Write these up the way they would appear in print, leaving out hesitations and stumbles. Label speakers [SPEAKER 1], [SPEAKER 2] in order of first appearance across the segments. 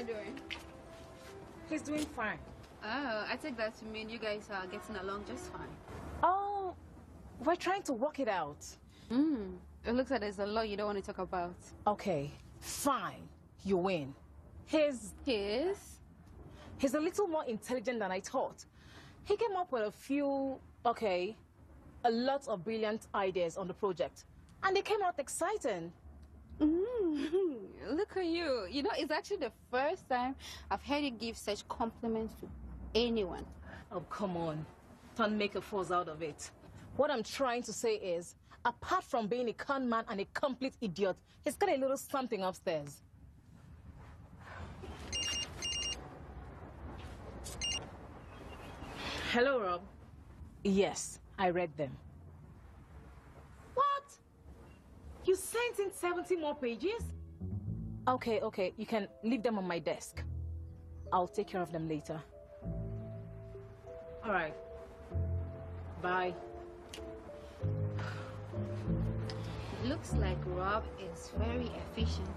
[SPEAKER 1] doing?
[SPEAKER 2] He's doing fine.
[SPEAKER 1] Oh, I take that to mean you guys are getting along just fine.
[SPEAKER 2] Oh, we're trying to work it out.
[SPEAKER 1] It looks like there's a lot you don't want to talk about.
[SPEAKER 2] Okay, fine. You win. He's a little more intelligent than I thought. He came up with a lot of brilliant ideas on the project. And they came out exciting.
[SPEAKER 1] Look at you. You know, it's actually the first time I've heard you give such compliments to anyone.
[SPEAKER 2] Oh, come on. Don't make a fuss out of it. What I'm trying to say is, apart from being a con man and a complete idiot, he's got a little something upstairs. Hello, Rob. Yes, I read them. What? You sent in 70 more pages? Okay, you can leave them on my desk. I'll take care of them later. All right. Bye.
[SPEAKER 1] Looks like Rob is very efficient.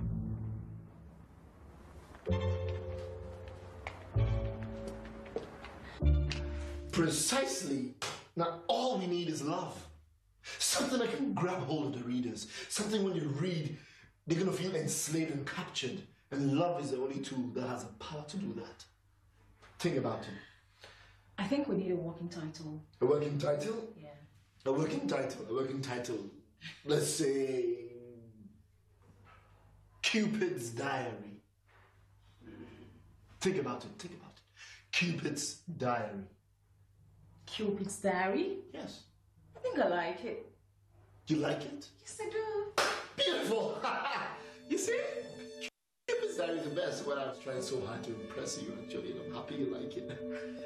[SPEAKER 3] Precisely. Now all we need is love. Something that can grab hold of the readers. Something when you read, they're going to feel enslaved and captured. And love is the only tool that has the power to do that. Think about it.
[SPEAKER 2] I think we need a working title.
[SPEAKER 3] A working title?
[SPEAKER 2] Yeah.
[SPEAKER 3] A working title. Let's say Cupid's Diary. Think about it. Cupid's Diary.
[SPEAKER 2] Cupid's Diary?
[SPEAKER 3] Yes.
[SPEAKER 2] I think I like it.
[SPEAKER 3] You like it?
[SPEAKER 2] Yes, I do.
[SPEAKER 3] Beautiful. You see? Cupid's Diary is the best. When I was trying so hard to impress you, actually, and I'm happy you like it.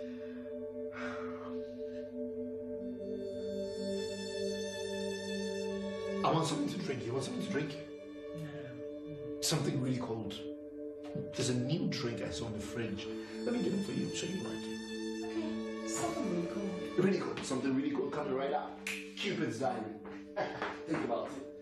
[SPEAKER 3] I want something to drink. You want something to drink?
[SPEAKER 2] No.
[SPEAKER 3] Something really cold. There's a new drink I saw in the fridge. Let me get it for you so you like it.
[SPEAKER 2] Okay. Something really cold.
[SPEAKER 3] Really cold. Something really cold coming right up. Cupid's Diary. Think about it.